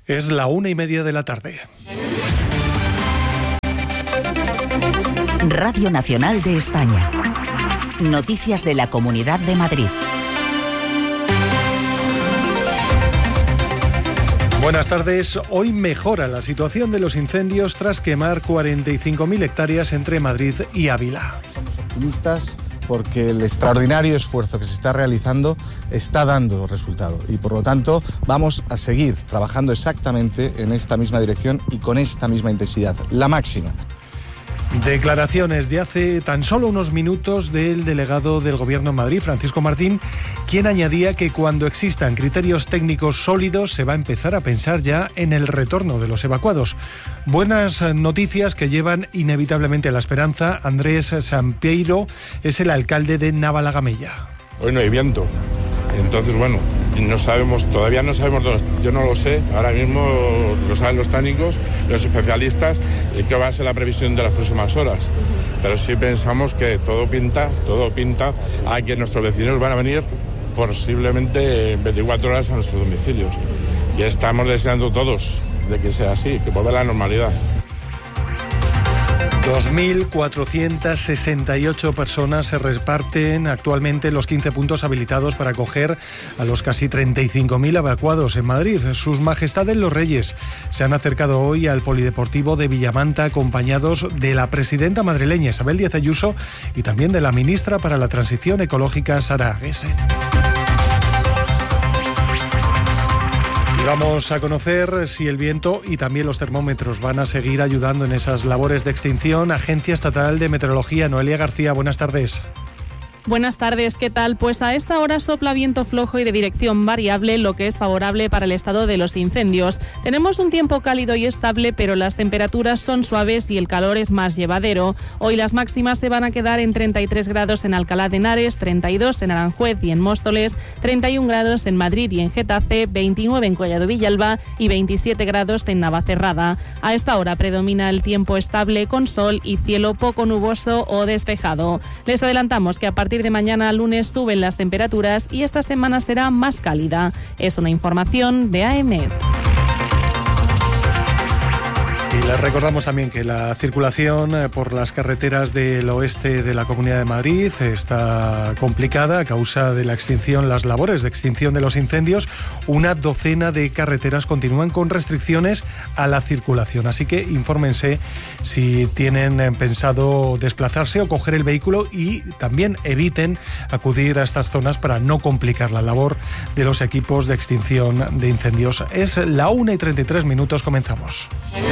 Es la 1:30 de la tarde. Radio Nacional de España. Noticias de la Comunidad de Madrid. Buenas tardes. Hoy mejora la situación de los incendios tras quemar 45.000 hectáreas entre Madrid y Ávila. Somos optimistas porque el extraordinario esfuerzo que se está realizando está dando resultado y por lo tanto vamos a seguir trabajando exactamente en esta misma dirección y con esta misma intensidad, la máxima. Declaraciones de hace tan solo unos minutos del delegado del Gobierno en Madrid, Francisco Martín, quien añadía que cuando existan criterios técnicos sólidos se va a empezar a pensar ya en el retorno de los evacuados. Buenas noticias que llevan inevitablemente a la esperanza. Andrés Sampeiro es el alcalde de Navalagamella. Hoy no hay viento, entonces no sabemos, todavía no sabemos dónde, yo no lo sé, ahora mismo lo saben los técnicos, los especialistas, qué va a ser la previsión de las próximas horas, pero sí pensamos que todo pinta a que nuestros vecinos van a venir posiblemente en 24 horas a nuestros domicilios y estamos deseando todos de que sea así, que vuelva a la normalidad. 2.468 personas se reparten actualmente en los 15 puntos habilitados para acoger a los casi 35.000 evacuados en Madrid. Sus Majestades los Reyes se han acercado hoy al Polideportivo de Villamanta acompañados de la presidenta madrileña Isabel Díaz Ayuso y también de la ministra para la Transición Ecológica Sara Agesen. Y vamos a conocer si el viento y también los termómetros van a seguir ayudando en esas labores de extinción. Agencia Estatal de Meteorología, Noelia García, buenas tardes. Buenas tardes, ¿qué tal? Pues a esta hora sopla viento flojo y de dirección variable, lo que es favorable para el estado de los incendios. Tenemos un tiempo cálido y estable, pero las temperaturas son suaves y el calor es más llevadero. Hoy las máximas se van a quedar en 33 grados en Alcalá de Henares, 32 en Aranjuez y en Móstoles, 31 grados en Madrid y en Getafe, 29 en Collado Villalba y 27 grados en Navacerrada. A esta hora predomina el tiempo estable con sol y cielo poco nuboso o despejado. Les adelantamos que a partir de mañana lunes suben las temperaturas y esta semana será más cálida. Es una información de AEMET. Y les recordamos también que la circulación por las carreteras del oeste de la Comunidad de Madrid está complicada a causa de las labores de extinción de los incendios. Una docena de carreteras continúan con restricciones a la circulación, así que infórmense si tienen pensado desplazarse o coger el vehículo y también eviten acudir a estas zonas para no complicar la labor de los equipos de extinción de incendios. Es la 1:33, comenzamos.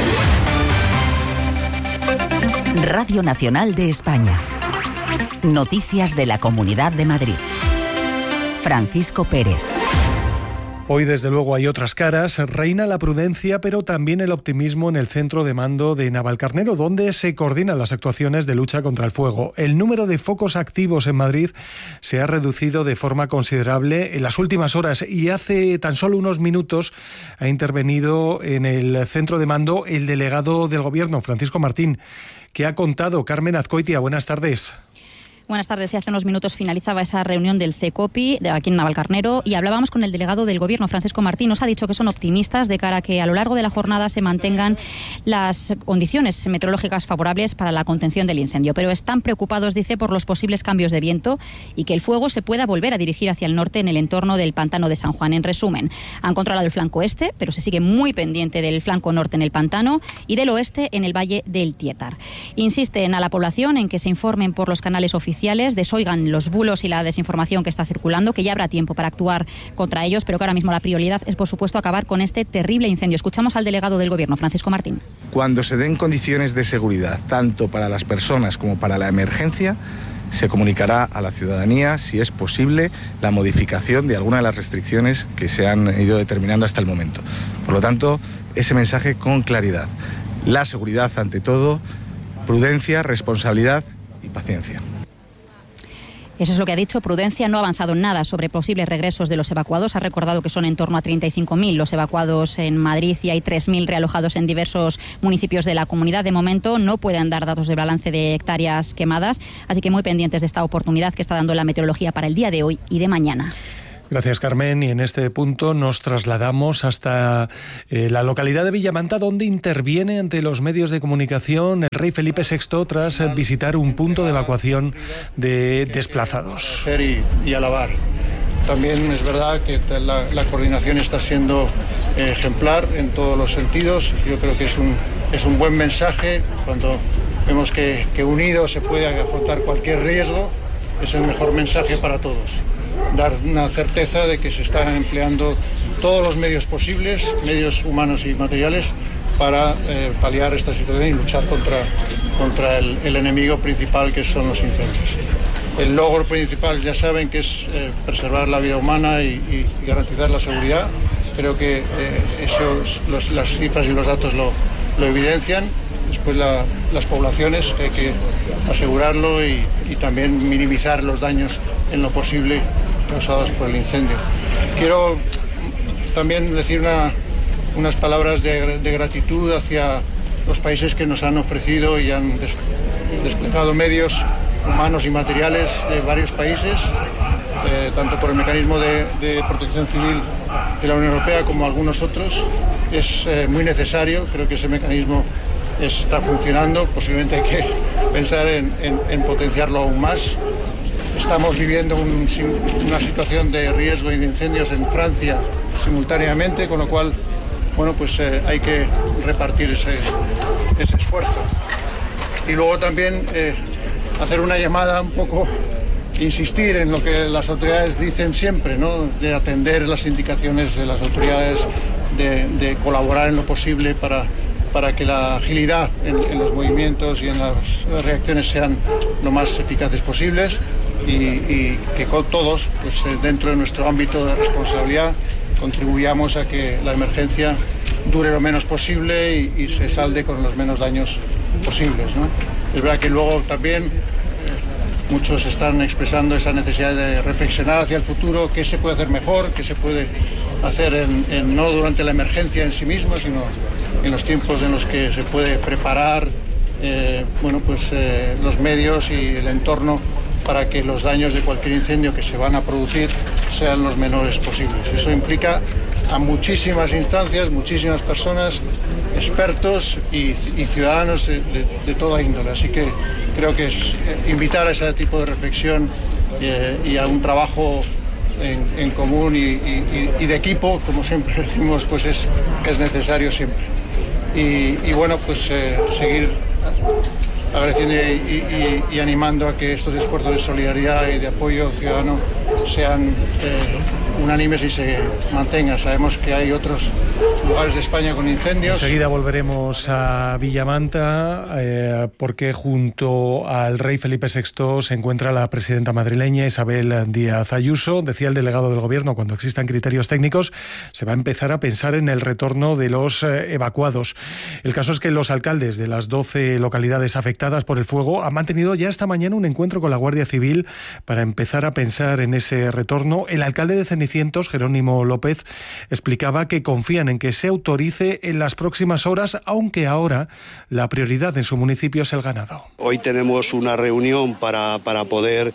Radio Nacional de España. Noticias de la Comunidad de Madrid. Francisco Pérez. Hoy, desde luego, hay otras caras. Reina la prudencia, pero también el optimismo en el centro de mando de Navalcarnero, donde se coordinan las actuaciones de lucha contra el fuego. El número de focos activos en Madrid se ha reducido de forma considerable en las últimas horas y hace tan solo unos minutos ha intervenido en el centro de mando el delegado del Gobierno, Francisco Martín. ¿Qué ha contado? Carmen Azcoitia, buenas tardes. Buenas tardes. Hace unos minutos finalizaba esa reunión del CECOPI de aquí en Navalcarnero y hablábamos con el delegado del Gobierno, Francisco Martín. Nos ha dicho que son optimistas de cara a que a lo largo de la jornada se mantengan las condiciones meteorológicas favorables para la contención del incendio, pero están preocupados, dice, por los posibles cambios de viento y que el fuego se pueda volver a dirigir hacia el norte en el entorno del pantano de San Juan. En resumen, han controlado el flanco este, pero se sigue muy pendiente del flanco norte en el pantano y del oeste en el valle del Tietar. Insisten a la población en que se informen por los canales oficiales, desoigan los bulos y la desinformación que está circulando, que ya habrá tiempo para actuar contra ellos, pero que ahora mismo la prioridad es, por supuesto, acabar con este terrible incendio. Escuchamos al delegado del Gobierno, Francisco Martín. Cuando se den condiciones de seguridad, tanto para las personas como para la emergencia, se comunicará a la ciudadanía, si es posible, la modificación de alguna de las restricciones que se han ido determinando hasta el momento. Por lo tanto, ese mensaje con claridad. La seguridad ante todo, prudencia, responsabilidad y paciencia. Eso es lo que ha dicho. Prudencia no ha avanzado en nada sobre posibles regresos de los evacuados. Ha recordado que son en torno a 35.000 los evacuados en Madrid y hay 3.000 realojados en diversos municipios de la comunidad. De momento no pueden dar datos de balance de hectáreas quemadas, así que muy pendientes de esta oportunidad que está dando la meteorología para el día de hoy y de mañana. Gracias, Carmen. Y en este punto nos trasladamos hasta la localidad de Villamanta, donde interviene ante los medios de comunicación el rey Felipe VI tras visitar un punto de evacuación de desplazados. Y alabar. También es verdad que la coordinación está siendo ejemplar en todos los sentidos. Yo creo que es un buen mensaje cuando vemos que unidos se puede afrontar cualquier riesgo. Es el mejor mensaje para todos. Dar una certeza de que se están empleando todos los medios posibles, medios humanos y materiales, para paliar esta situación y luchar contra el enemigo principal, que son los incendios. El logro principal, ya saben, que es preservar la vida humana y garantizar la seguridad. Creo que las cifras y los datos lo evidencian. Después las poblaciones, hay que asegurarlo y también minimizar los daños en lo posible causados por el incendio. Quiero también decir unas palabras de gratitud hacia los países que nos han ofrecido y han desplegado medios humanos y materiales de varios países, tanto por el mecanismo de protección civil de la Unión Europea como algunos otros. Es muy necesario, creo que ese mecanismo está funcionando, posiblemente hay que pensar en potenciarlo aún más. Estamos viviendo una situación de riesgo y de incendios en Francia simultáneamente, con lo cual, bueno, pues hay que repartir ese esfuerzo. Y luego también hacer una llamada un poco, insistir en lo que las autoridades dicen siempre, ¿no? De atender las indicaciones de las autoridades, de colaborar en lo posible para que la agilidad en los movimientos y en las reacciones sean lo más eficaces posibles y que todos, pues, dentro de nuestro ámbito de responsabilidad, contribuyamos a que la emergencia dure lo menos posible y se salde con los menos daños posibles, ¿no? Es verdad que luego también muchos están expresando esa necesidad de reflexionar hacia el futuro, qué se puede hacer mejor, qué se puede hacer no durante la emergencia en sí misma, sino en los tiempos en los que se puede preparar los medios y el entorno para que los daños de cualquier incendio que se van a producir sean los menores posibles. Eso implica a muchísimas instancias, muchísimas personas, expertos y ciudadanos de toda índole. Así que creo que es invitar a ese tipo de reflexión y a un trabajo en común y de equipo, como siempre decimos, pues es necesario siempre. Y bueno, pues seguir agradeciendo y animando a que estos esfuerzos de solidaridad y de apoyo ciudadano sean unánimes y se mantengan. Sabemos que hay otros lugares de España con incendios. Enseguida volveremos a Villamanta porque junto al rey Felipe VI se encuentra la presidenta madrileña Isabel Díaz Ayuso. Decía el delegado del Gobierno, cuando existan criterios técnicos se va a empezar a pensar en el retorno de los evacuados. El caso es que los alcaldes de las 12 localidades afectadas por el fuego han mantenido ya esta mañana un encuentro con la Guardia Civil para empezar a pensar en ese retorno. El alcalde de Cenicientos, Jerónimo López, explicaba que confían en que se autorice en las próximas horas, aunque ahora la prioridad en su municipio es el ganado. Hoy tenemos una reunión para poder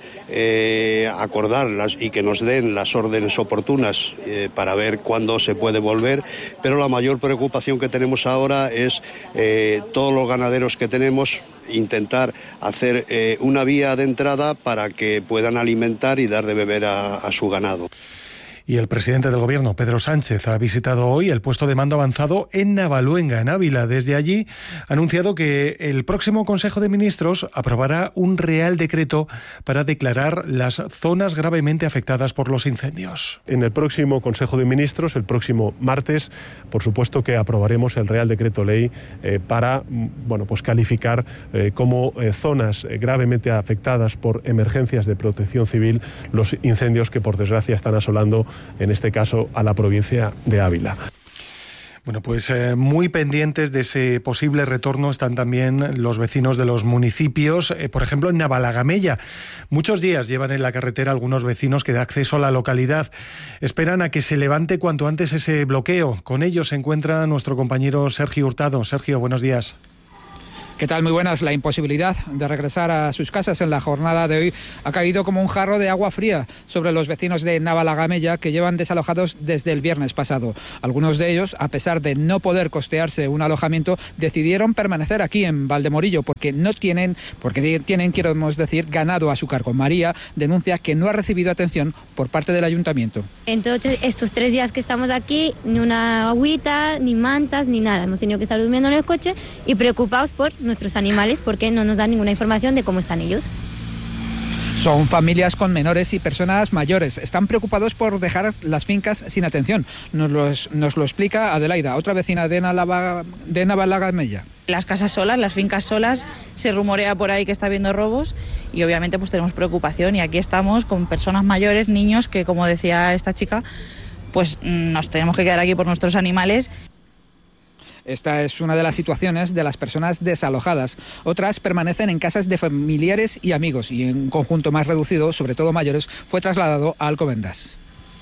acordarlas y que nos den las órdenes oportunas para ver cuándo se puede volver, pero la mayor preocupación que tenemos ahora es todos los ganaderos que tenemos, intentar hacer una vía de entrada para que puedan alimentar y dar de beber a su ganado. Y el presidente del Gobierno, Pedro Sánchez, ha visitado hoy el puesto de mando avanzado en Navaluenga, en Ávila. Desde allí ha anunciado que el próximo Consejo de Ministros aprobará un Real Decreto para declarar las zonas gravemente afectadas por los incendios. En el próximo Consejo de Ministros, el próximo martes, por supuesto que aprobaremos el Real Decreto Ley para calificar como zonas gravemente afectadas por emergencias de protección civil los incendios que por desgracia están asolando, en este caso, a la provincia de Ávila. Bueno, pues muy pendientes de ese posible retorno están también los vecinos de los municipios, por ejemplo en Navalagamella. Muchos días llevan en la carretera algunos vecinos que da acceso a la localidad. Esperan a que se levante cuanto antes ese bloqueo. Con ellos se encuentra nuestro compañero Sergio Hurtado. Sergio, buenos días. ¿Qué ¿Qué tal? Muy buenas. La imposibilidad de regresar a sus casas en la jornada de hoy ha caído como un jarro de agua fría sobre los vecinos de Navalagamella, que llevan desalojados desde el viernes pasado. Algunos de ellos, a pesar de no poder costearse un alojamiento, decidieron permanecer aquí en Valdemorillo porque tienen, queremos decir, ganado a su cargo. María denuncia que no ha recibido atención por parte del ayuntamiento. Entonces, estos 3 días que estamos aquí, ni una agüita, ni mantas, ni nada. Hemos tenido que estar durmiendo en el coche y preocupados por nuestros animales porque no nos dan ninguna información de cómo están ellos. Son familias con menores y personas mayores. Están preocupados por dejar las fincas sin atención. Nos lo explica Adelaida, otra vecina de Navalagamella. Las casas solas, las fincas solas, se rumorea por ahí que está habiendo robos y obviamente pues tenemos preocupación, y aquí estamos con personas mayores, niños, que como decía esta chica, pues nos tenemos que quedar aquí por nuestros animales. Esta es una de las situaciones de las personas desalojadas. Otras permanecen en casas de familiares y amigos, y en un conjunto más reducido, sobre todo mayores, fue trasladado a Alcobendas.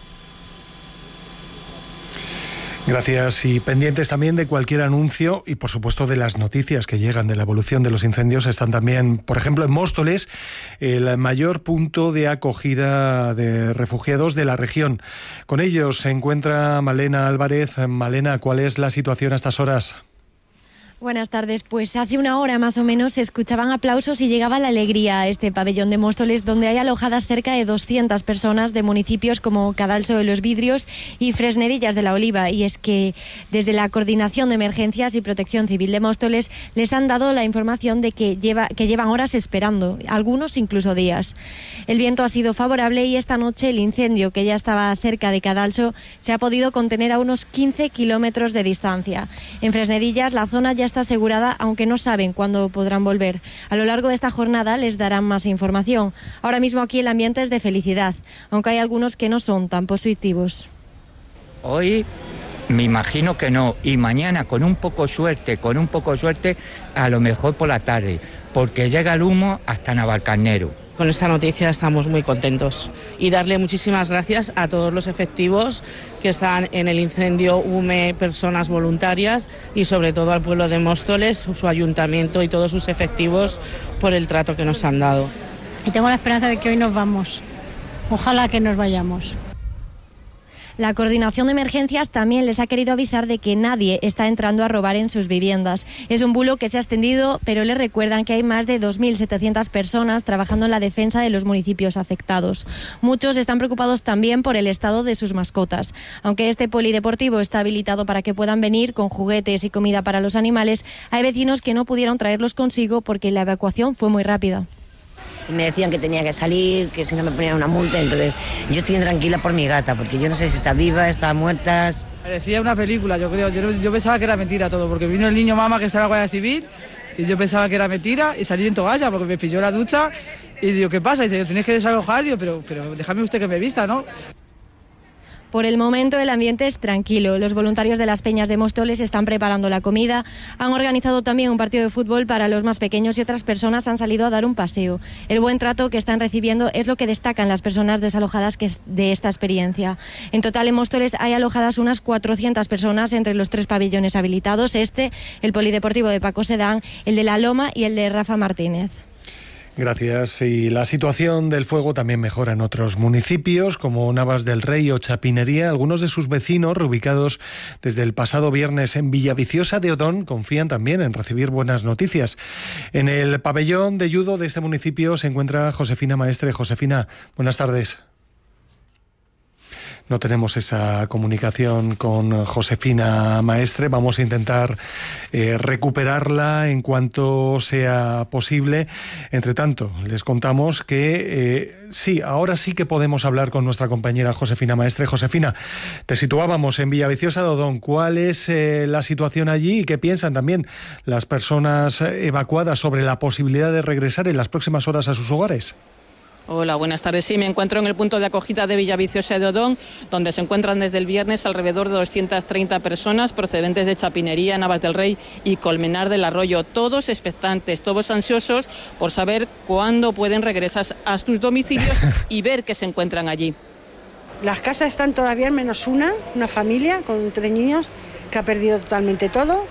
Gracias, y pendientes también de cualquier anuncio y por supuesto de las noticias que llegan de la evolución de los incendios. Están también, por ejemplo, en Móstoles, el mayor punto de acogida de refugiados de la región. Con ellos se encuentra Malena Álvarez. Malena, ¿cuál es la situación a estas horas? Buenas tardes. Pues hace una hora más o menos se escuchaban aplausos y llegaba la alegría a este pabellón de Móstoles, donde hay alojadas cerca de 200 personas de municipios como Cadalso de los Vidrios y Fresnedillas de la Oliva. Y es que desde la Coordinación de Emergencias y Protección Civil de Móstoles les han dado la información de que llevan horas esperando, algunos incluso días. El viento ha sido favorable y esta noche el incendio, que ya estaba cerca de Cadalso, se ha podido contener a unos 15 kilómetros de distancia. En Fresnedillas la zona ya está asegurada, aunque no saben cuándo podrán volver. A lo largo de esta jornada les darán más información. Ahora mismo aquí el ambiente es de felicidad, aunque hay algunos que no son tan positivos. Hoy me imagino que no, y mañana con un poco suerte, a lo mejor por la tarde, porque llega el humo hasta Navalcarnero. Con esta noticia estamos muy contentos y darle muchísimas gracias a todos los efectivos que están en el incendio UME, personas voluntarias, y sobre todo al pueblo de Móstoles, su ayuntamiento y todos sus efectivos por el trato que nos han dado. Y tengo la esperanza de que hoy nos vamos. Ojalá que nos vayamos. La Coordinación de Emergencias también les ha querido avisar de que nadie está entrando a robar en sus viviendas. Es un bulo que se ha extendido, pero les recuerdan que hay más de 2.700 personas trabajando en la defensa de los municipios afectados. Muchos están preocupados también por el estado de sus mascotas. Aunque este polideportivo está habilitado para que puedan venir con juguetes y comida para los animales, hay vecinos que no pudieron traerlos consigo porque la evacuación fue muy rápida. Me decían que tenía que salir, que si no me ponían una multa, entonces yo estoy intranquila por mi gata, porque yo no sé si está viva, está muerta. Parecía una película, yo creo. Yo pensaba que era mentira todo, porque vino el niño mamá que está en la Guardia Civil y yo pensaba que era mentira y salí en toalla porque me pilló la ducha y digo, ¿qué pasa? Y dice, ¿tienes que desalojar? Y digo, pero déjame usted que me vista, ¿no? Por el momento el ambiente es tranquilo. Los voluntarios de las Peñas de Móstoles están preparando la comida. Han organizado también un partido de fútbol para los más pequeños y otras personas han salido a dar un paseo. El buen trato que están recibiendo es lo que destacan las personas desalojadas de esta experiencia. En total en Móstoles hay alojadas unas 400 personas entre los 3 pabellones habilitados. El polideportivo de Paco Sedán, el de La Loma y el de Rafa Martínez. Gracias. Y la situación del fuego también mejora en otros municipios como Navas del Rey o Chapinería. Algunos de sus vecinos, reubicados desde el pasado viernes en Villaviciosa de Odón, confían también en recibir buenas noticias. En el pabellón de judo de este municipio se encuentra Josefina Maestre. Josefina, buenas tardes. No tenemos esa comunicación con Josefina Maestre. Vamos a intentar recuperarla en cuanto sea posible. Entre tanto, les contamos que sí, ahora sí que podemos hablar con nuestra compañera Josefina Maestre. Josefina, te situábamos en Villaviciosa de Odón. ¿Cuál es la situación allí y qué piensan también las personas evacuadas sobre la posibilidad de regresar en las próximas horas a sus hogares? Hola, buenas tardes. Sí, me encuentro en el punto de acogida de Villaviciosa de Odón, donde se encuentran desde el viernes alrededor de 230 personas procedentes de Chapinería, Navas del Rey y Colmenar del Arroyo. Todos expectantes, todos ansiosos por saber cuándo pueden regresar a sus domicilios y ver qué se encuentran allí. Las casas están todavía menos una familia con 3 niños que ha perdido totalmente todo.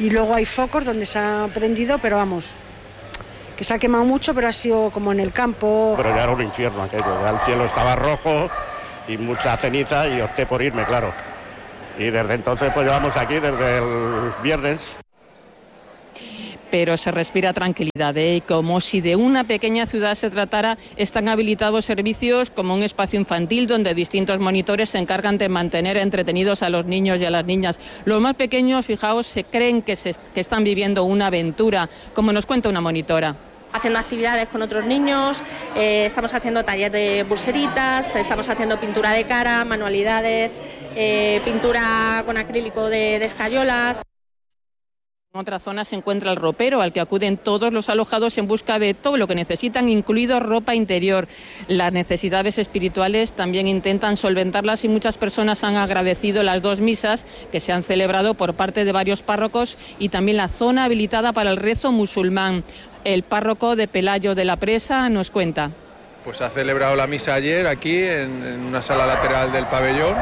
y luego hay focos donde se ha prendido, pero vamos, que se ha quemado mucho, pero ha sido como en el campo. Pero ya era un infierno aquello, ya el cielo estaba rojo y mucha ceniza y opté por irme, claro. Y desde entonces pues llevamos aquí desde el viernes. Pero se respira tranquilidad, como si de una pequeña ciudad se tratara. Están habilitados servicios como un espacio infantil donde distintos monitores se encargan de mantener entretenidos a los niños y a las niñas. Los más pequeños, fijaos, se creen que están viviendo una aventura, como nos cuenta una monitora. Haciendo actividades con otros niños, estamos haciendo taller de pulseritas, estamos haciendo pintura de cara, manualidades, pintura con acrílico de escayolas. En otra zona se encuentra el ropero, al que acuden todos los alojados en busca de todo lo que necesitan, incluido ropa interior. Las necesidades espirituales también intentan solventarlas y muchas personas han agradecido las 2 misas que se han celebrado por parte de varios párrocos y también la zona habilitada para el rezo musulmán. El párroco de Pelayo de la Presa nos cuenta. Pues se ha celebrado la misa ayer aquí en una sala lateral del pabellón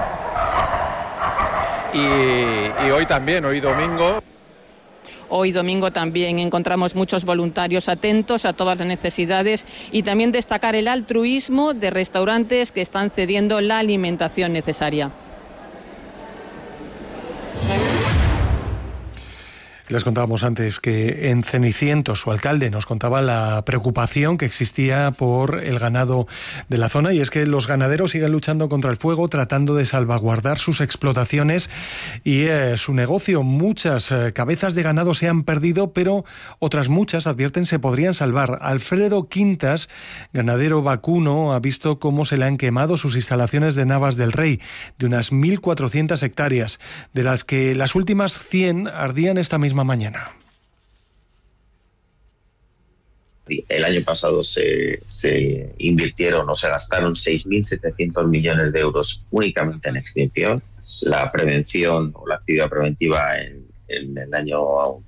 y hoy también, hoy domingo. Hoy domingo también encontramos muchos voluntarios atentos a todas las necesidades y también destacar el altruismo de restaurantes que están cediendo la alimentación necesaria. Les contábamos antes que en Cenicientos su alcalde nos contaba la preocupación que existía por el ganado de la zona, y es que los ganaderos siguen luchando contra el fuego, tratando de salvaguardar sus explotaciones y su negocio. Muchas cabezas de ganado se han perdido, pero otras muchas, advierten, se podrían salvar. Alfredo Quintas, ganadero vacuno, ha visto cómo se le han quemado sus instalaciones de Navas del Rey, de unas 1.400 hectáreas, de las que las últimas 100 ardían esta misma mañana. El año pasado se invirtieron o se gastaron 6.700 millones de euros únicamente en extinción. La prevención o la actividad preventiva en el año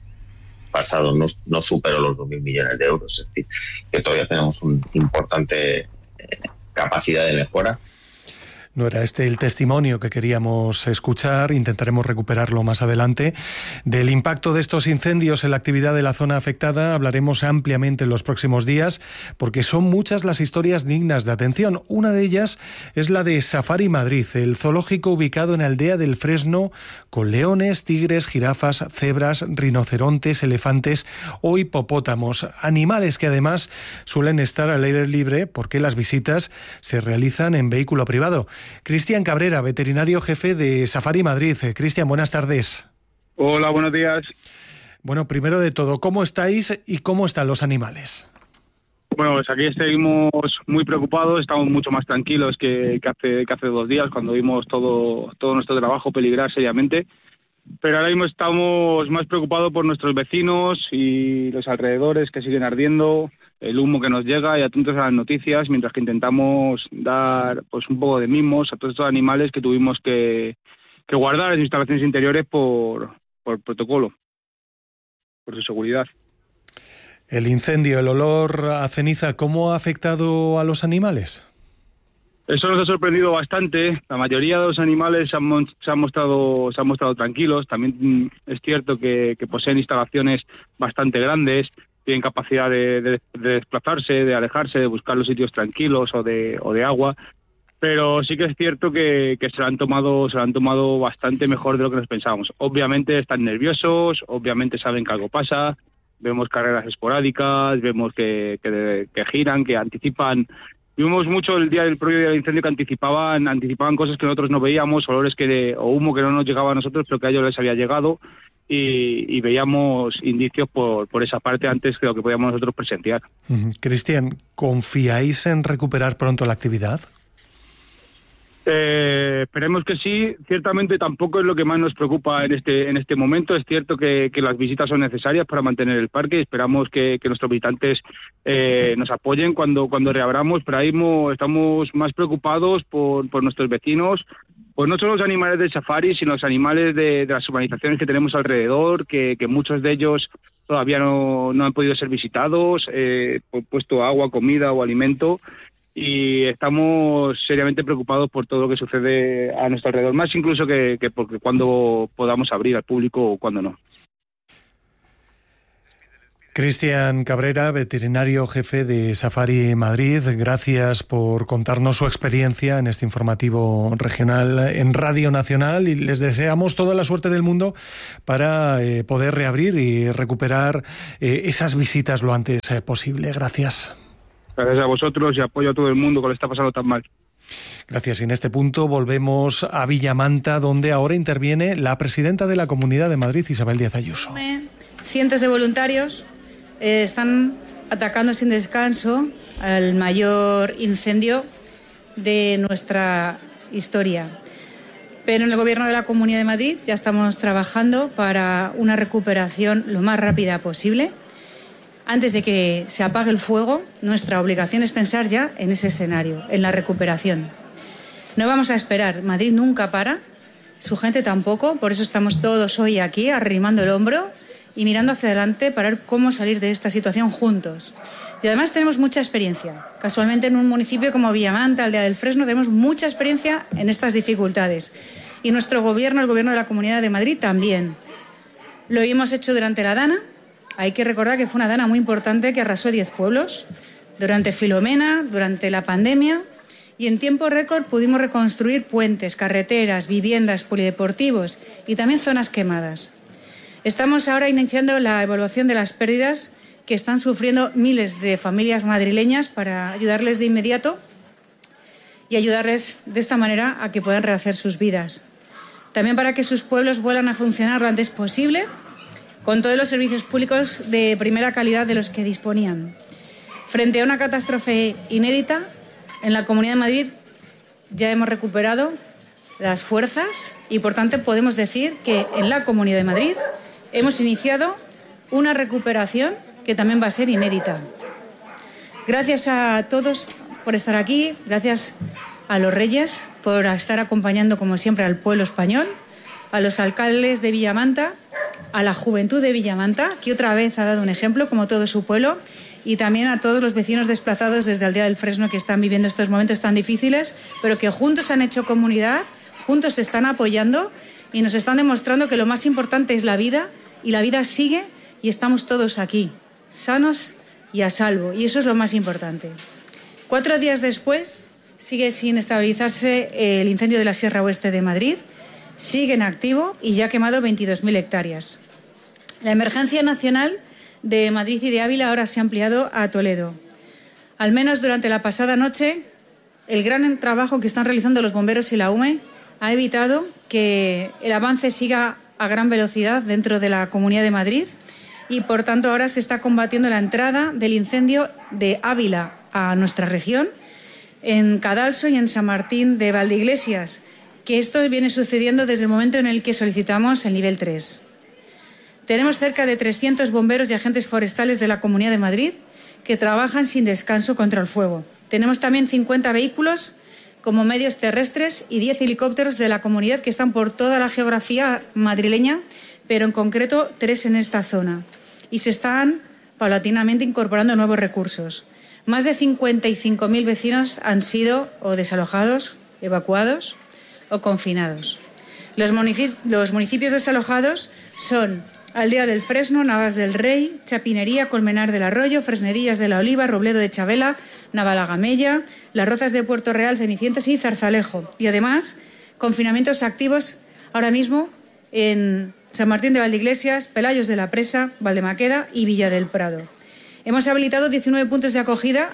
pasado no superó los 2.000 millones de euros. Es decir, que todavía tenemos una importante capacidad de mejora. No era este el testimonio que queríamos escuchar, intentaremos recuperarlo más adelante. Del impacto de estos incendios en la actividad de la zona afectada hablaremos ampliamente en los próximos días, porque son muchas las historias dignas de atención. Una de ellas es la de Safari Madrid, el zoológico ubicado en Aldea del Fresno, con leones, tigres, jirafas, cebras, rinocerontes, elefantes o hipopótamos. Animales que además suelen estar al aire libre porque las visitas se realizan en vehículo privado. Cristian Cabrera, veterinario jefe de Safari Madrid. Cristian, buenas tardes. Hola, buenos días. Bueno, primero de todo, ¿cómo estáis y cómo están los animales? Bueno, pues aquí seguimos muy preocupados, estamos mucho más tranquilos que hace 2 días, cuando vimos todo nuestro trabajo peligrar seriamente. Pero ahora mismo estamos más preocupados por nuestros vecinos y los alrededores que siguen ardiendo, el humo que nos llega, y atentos a las noticias, mientras que intentamos dar pues un poco de mimos a todos estos animales que tuvimos que guardar en instalaciones interiores por protocolo, por su seguridad. El incendio, el olor a ceniza, ¿cómo ha afectado a los animales? Eso nos ha sorprendido bastante. La mayoría de los animales se han mostrado tranquilos. También es cierto que poseen instalaciones bastante grandes, tienen capacidad de desplazarse, de alejarse, de buscar los sitios tranquilos o de agua. Pero sí que es cierto que se lo han tomado bastante mejor de lo que nos pensábamos. Obviamente están nerviosos, obviamente saben que algo pasa. Vemos carreras esporádicas, vemos que giran, que anticipan. Vimos mucho el propio día del incendio que anticipaban cosas que nosotros no veíamos, olores o humo que no nos llegaba a nosotros, pero que a ellos les había llegado, y veíamos indicios por esa parte antes de lo que podíamos nosotros presenciar. Cristian, ¿confiáis en recuperar pronto la actividad? Esperemos que sí. Ciertamente tampoco es lo que más nos preocupa en este momento. Es cierto que las visitas son necesarias para mantener el parque, y esperamos que nuestros visitantes nos apoyen cuando reabramos, pero ahí estamos más preocupados por nuestros vecinos, pues no solo los animales del safari, sino los animales de las urbanizaciones que tenemos alrededor, que muchos de ellos todavía no han podido ser visitados, puesto agua, comida o alimento. Y estamos seriamente preocupados por todo lo que sucede a nuestro alrededor, más incluso que porque cuando podamos abrir al público o cuando no. Cristian Cabrera, veterinario jefe de Safari Madrid, gracias por contarnos su experiencia en este informativo regional en Radio Nacional, y les deseamos toda la suerte del mundo para poder reabrir y recuperar esas visitas lo antes posible. Gracias. Gracias a vosotros y apoyo a todo el mundo que le está pasando tan mal. Gracias. Y en este punto volvemos a Villamanta, donde ahora interviene la presidenta de la Comunidad de Madrid, Isabel Díaz Ayuso. Cientos de voluntarios están atacando sin descanso al mayor incendio de nuestra historia. Pero en el Gobierno de la Comunidad de Madrid ya estamos trabajando para una recuperación lo más rápida posible. Antes de que se apague el fuego, nuestra obligación es pensar ya en ese escenario, en la recuperación. No vamos a esperar. Madrid nunca para, su gente tampoco, por eso estamos todos hoy aquí arrimando el hombro y mirando hacia adelante para ver cómo salir de esta situación juntos. Y además tenemos mucha experiencia. Casualmente en un municipio como Villamanta, Aldea del Fresno, tenemos mucha experiencia en estas dificultades. Y nuestro gobierno, el Gobierno de la Comunidad de Madrid, también. Lo hemos hecho durante la Dana. Hay que recordar que fue una Dana muy importante que arrasó 10 pueblos. Durante Filomena, durante la pandemia. Y en tiempo récord pudimos reconstruir puentes, carreteras, viviendas, polideportivos y también zonas quemadas. Estamos ahora iniciando la evaluación de las pérdidas que están sufriendo miles de familias madrileñas para ayudarles de inmediato y ayudarles de esta manera a que puedan rehacer sus vidas. También para que sus pueblos vuelvan a funcionar lo antes posible con todos los servicios públicos de primera calidad de los que disponían. Frente a una catástrofe inédita, en la Comunidad de Madrid ya hemos recuperado las fuerzas y, por tanto, podemos decir que en la Comunidad de Madrid hemos iniciado una recuperación que también va a ser inédita. Gracias a todos por estar aquí, gracias a los Reyes por estar acompañando, como siempre, al pueblo español, a los alcaldes de Villamanta, a la juventud de Villamanta, que otra vez ha dado un ejemplo, como todo su pueblo, y también a todos los vecinos desplazados desde Aldea del Fresno que están viviendo estos momentos tan difíciles, pero que juntos han hecho comunidad, juntos se están apoyando y nos están demostrando que lo más importante es la vida, y la vida sigue y estamos todos aquí, sanos y a salvo, y eso es lo más importante. 4 días después sigue sin estabilizarse el incendio de la Sierra Oeste de Madrid, sigue en activo y ya ha quemado 22.000 hectáreas. La emergencia nacional de Madrid y de Ávila ahora se ha ampliado a Toledo. Al menos durante la pasada noche, el gran trabajo que están realizando los bomberos y la UME ha evitado que el avance siga a gran velocidad dentro de la Comunidad de Madrid y, por tanto, ahora se está combatiendo la entrada del incendio de Ávila a nuestra región, en Cadalso y en San Martín de Valdeiglesias, que esto viene sucediendo desde el momento en el que solicitamos el nivel 3. Tenemos cerca de 300 bomberos y agentes forestales de la Comunidad de Madrid que trabajan sin descanso contra el fuego. Tenemos también 50 vehículos como medios terrestres y 10 helicópteros de la comunidad que están por toda la geografía madrileña, pero en concreto 3 en esta zona. Y se están paulatinamente incorporando nuevos recursos. Más de 55.000 vecinos han sido o desalojados, evacuados o confinados. Los municipios desalojados son Aldea del Fresno, Navas del Rey, Chapinería, Colmenar del Arroyo, Fresnedillas de la Oliva, Robledo de Chabela, Navalagamella, Las Rozas de Puerto Real, Cenicientos y Zarzalejo. Y además, confinamientos activos ahora mismo en San Martín de Valdeiglesias, Pelayos de la Presa, Valdemaqueda y Villa del Prado. Hemos habilitado 19 puntos de acogida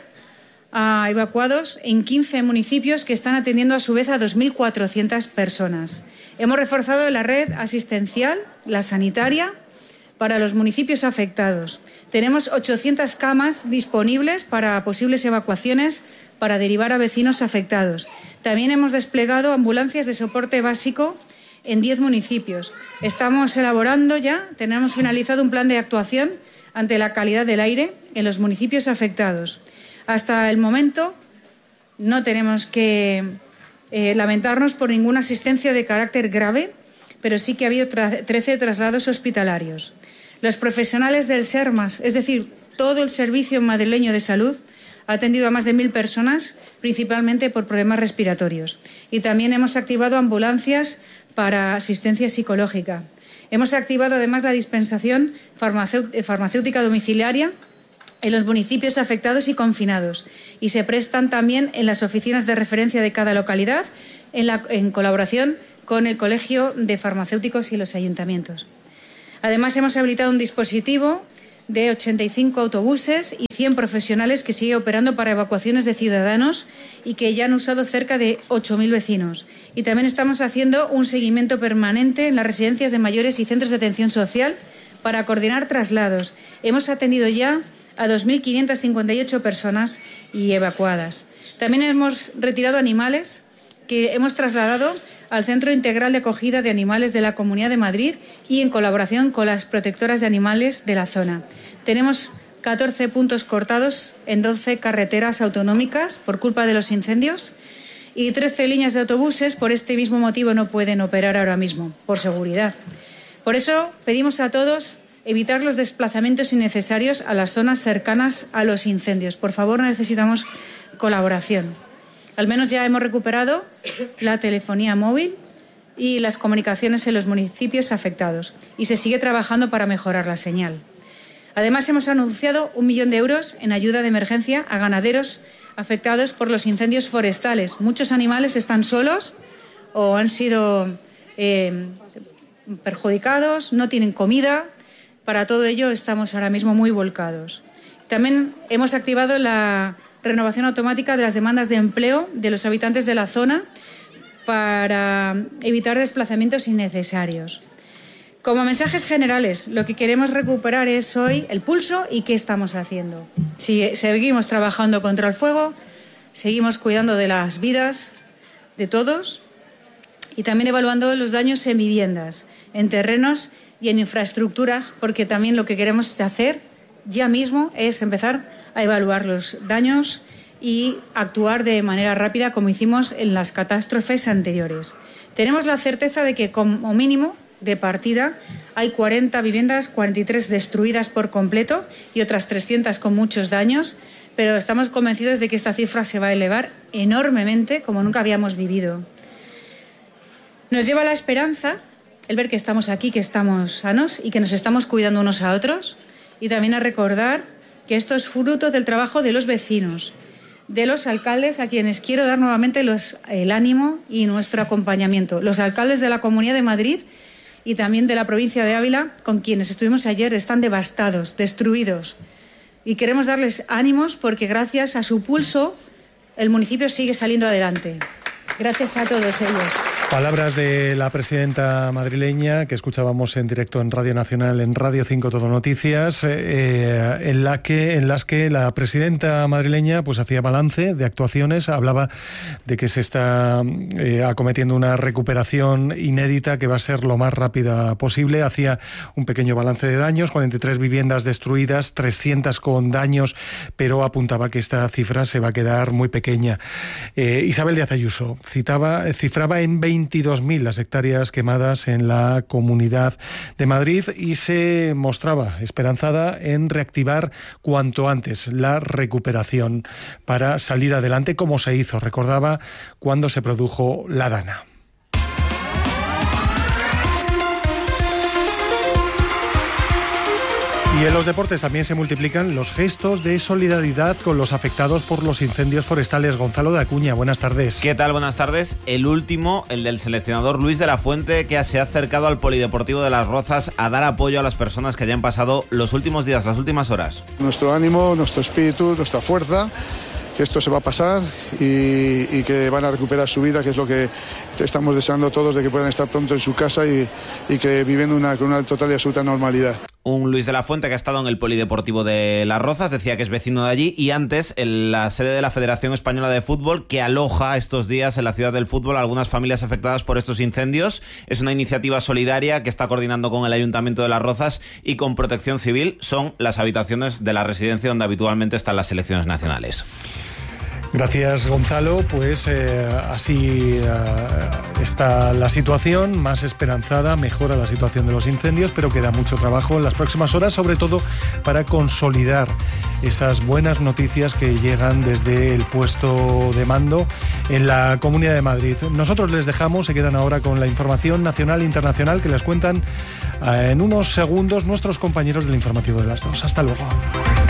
a evacuados en 15 municipios que están atendiendo a su vez a 2.400 personas. Hemos reforzado la red asistencial, la sanitaria, para los municipios afectados. Tenemos 800 camas disponibles para posibles evacuaciones para derivar a vecinos afectados. También hemos desplegado ambulancias de soporte básico en 10 municipios. Estamos elaborando ya, tenemos finalizado un plan de actuación ante la calidad del aire en los municipios afectados. Hasta el momento no tenemos que lamentarnos por ninguna asistencia de carácter grave, pero sí que ha habido 13 traslados hospitalarios. Los profesionales del SERMAS, es decir, todo el Servicio Madrileño de Salud, ha atendido a más de 1.000 personas, principalmente por problemas respiratorios. Y también hemos activado ambulancias para asistencia psicológica. Hemos activado además la dispensación farmacéutica domiciliaria en los municipios afectados y confinados, y se prestan también en las oficinas de referencia de cada localidad en colaboración con el Colegio de Farmacéuticos y los ayuntamientos. Además, hemos habilitado un dispositivo de 85 autobuses y 100 profesionales que sigue operando para evacuaciones de ciudadanos y que ya han usado cerca de 8.000 vecinos. Y también estamos haciendo un seguimiento permanente en las residencias de mayores y centros de atención social para coordinar traslados. Hemos atendido ya a 2.558 personas y evacuadas. También hemos retirado animales que hemos trasladado al Centro Integral de Acogida de Animales de la Comunidad de Madrid y en colaboración con las protectoras de animales de la zona. Tenemos 14 puntos cortados en 12 carreteras autonómicas por culpa de los incendios y 13 líneas de autobuses por este mismo motivo no pueden operar ahora mismo, por seguridad. Por eso pedimos a todos evitar los desplazamientos innecesarios a las zonas cercanas a los incendios. Por favor, necesitamos colaboración. Al menos ya hemos recuperado la telefonía móvil y las comunicaciones en los municipios afectados y se sigue trabajando para mejorar la señal. Además, hemos anunciado 1 millón de euros en ayuda de emergencia a ganaderos afectados por los incendios forestales. Muchos animales están solos o han sido perjudicados, no tienen comida. Para todo ello estamos ahora mismo muy volcados. También hemos activado la renovación automática de las demandas de empleo de los habitantes de la zona para evitar desplazamientos innecesarios. Como mensajes generales, lo que queremos recuperar es hoy el pulso y qué estamos haciendo. Si seguimos trabajando contra el fuego, seguimos cuidando de las vidas de todos y también evaluando los daños en viviendas, en terrenos y en infraestructuras, porque también lo que queremos hacer ya mismo es empezar a evaluar los daños y actuar de manera rápida como hicimos en las catástrofes anteriores. Tenemos la certeza de que como mínimo de partida hay 40 viviendas, 43 destruidas por completo y otras 300 con muchos daños, pero estamos convencidos de que esta cifra se va a elevar enormemente como nunca habíamos vivido. Nos lleva la esperanza el ver que estamos aquí, que estamos sanos y que nos estamos cuidando unos a otros, y también a recordar que esto es fruto del trabajo de los vecinos, de los alcaldes, a quienes quiero dar nuevamente el ánimo y nuestro acompañamiento. Los alcaldes de la Comunidad de Madrid y también de la provincia de Ávila, con quienes estuvimos ayer, están devastados, destruidos. Y queremos darles ánimos porque gracias a su pulso el municipio sigue saliendo adelante. Gracias a todos ellos. Palabras de la presidenta madrileña que escuchábamos en directo en Radio Nacional, en Radio 5 Todo Noticias, en las que la presidenta madrileña pues hacía balance de actuaciones, hablaba de que se está acometiendo una recuperación inédita que va a ser lo más rápida posible. Hacía un pequeño balance de daños, 43 viviendas destruidas, 300 con daños, pero apuntaba que esta cifra se va a quedar muy pequeña. Isabel Díaz Ayuso cifraba en 22.000 las hectáreas quemadas en la Comunidad de Madrid y se mostraba esperanzada en reactivar cuanto antes la recuperación para salir adelante como se hizo, recordaba, cuando se produjo la Dana. Y en los deportes también se multiplican los gestos de solidaridad con los afectados por los incendios forestales. Gonzalo de Acuña, buenas tardes. ¿Qué tal? Buenas tardes. El último, el del seleccionador Luis de la Fuente, que se ha acercado al Polideportivo de Las Rozas a dar apoyo a las personas que hayan pasado los últimos días, las últimas horas. Nuestro ánimo, nuestro espíritu, nuestra fuerza, que esto se va a pasar y que van a recuperar su vida, que es lo que estamos deseando todos, de que puedan estar pronto en su casa y que viviendo con una total y absoluta normalidad. Un Luis de la Fuente que ha estado en el Polideportivo de Las Rozas, decía que es vecino de allí, y antes en la sede de la Federación Española de Fútbol, que aloja estos días en la ciudad del fútbol a algunas familias afectadas por estos incendios. Es una iniciativa solidaria que está coordinando con el Ayuntamiento de Las Rozas y con Protección Civil. Son las habitaciones de la residencia donde habitualmente están las selecciones nacionales. Gracias, Gonzalo. Pues así está la situación, más esperanzada, mejora la situación de los incendios, pero queda mucho trabajo en las próximas horas, sobre todo para consolidar esas buenas noticias que llegan desde el puesto de mando en la Comunidad de Madrid. Nosotros les dejamos, se quedan ahora con la información nacional e internacional que les cuentan en unos segundos nuestros compañeros del informativo de las 2. Hasta luego.